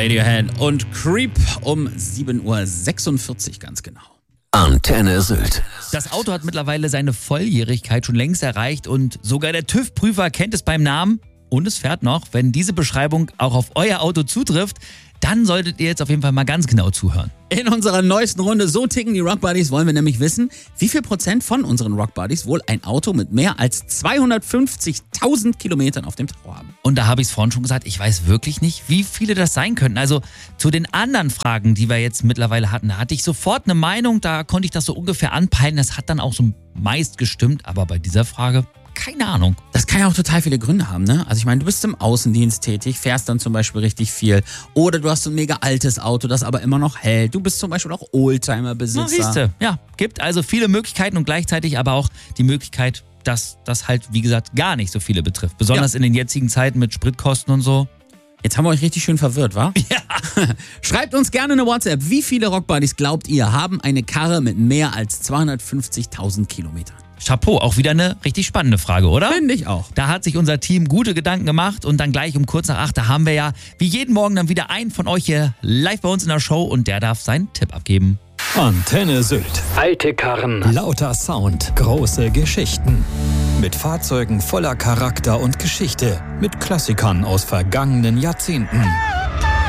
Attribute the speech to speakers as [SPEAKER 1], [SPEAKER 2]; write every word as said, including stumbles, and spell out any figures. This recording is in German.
[SPEAKER 1] Radiohead und Creep um sieben Uhr sechsundvierzig ganz genau.
[SPEAKER 2] Antenne Sylt.
[SPEAKER 3] Das Auto hat mittlerweile seine Volljährigkeit schon längst erreicht und sogar der TÜV-Prüfer kennt es beim Namen. Und es fährt noch. Wenn diese Beschreibung auch auf euer Auto zutrifft, dann solltet ihr jetzt auf jeden Fall mal ganz genau zuhören.
[SPEAKER 1] In unserer neuesten Runde So ticken die Rock Buddies wollen wir nämlich wissen, wie viel Prozent von unseren Rock Buddies wohl ein Auto mit mehr als zweihundertfünfzigtausend Kilometern auf dem Tacho haben.
[SPEAKER 3] Und da habe ich es vorhin schon gesagt, ich weiß wirklich nicht, wie viele das sein könnten. Also zu den anderen Fragen, die wir jetzt mittlerweile hatten, da hatte ich sofort eine Meinung, da konnte ich das so ungefähr anpeilen. Das hat dann auch so meist gestimmt, aber bei dieser Frage... keine Ahnung.
[SPEAKER 1] Das kann ja auch total viele Gründe haben, ne? Also ich meine, du bist im Außendienst tätig, fährst dann zum Beispiel richtig viel. Oder du hast so ein mega altes Auto, das aber immer noch hält. Du bist zum Beispiel auch Oldtimer-Besitzer.
[SPEAKER 3] Na, siehste, ja. Gibt also viele Möglichkeiten und gleichzeitig aber auch die Möglichkeit, dass das halt, wie gesagt, gar nicht so viele betrifft. Besonders ja. in den jetzigen Zeiten mit Spritkosten und so.
[SPEAKER 1] Jetzt haben wir euch richtig schön verwirrt, wa?
[SPEAKER 3] Ja.
[SPEAKER 1] Schreibt uns gerne eine WhatsApp. Wie viele Rockbuddies glaubt ihr haben eine Karre mit mehr als zweihundertfünfzigtausend Kilometern?
[SPEAKER 3] Chapeau, auch wieder eine richtig spannende Frage, oder?
[SPEAKER 1] Finde ich auch.
[SPEAKER 3] Da hat sich unser Team gute Gedanken gemacht und dann gleich um kurz nach acht, da haben wir ja wie jeden Morgen dann wieder einen von euch hier live bei uns in der Show und der darf seinen Tipp abgeben.
[SPEAKER 2] Antenne Sylt. Alte Karren, lauter Sound, große Geschichten. Mit Fahrzeugen voller Charakter und Geschichte. Mit Klassikern aus vergangenen Jahrzehnten.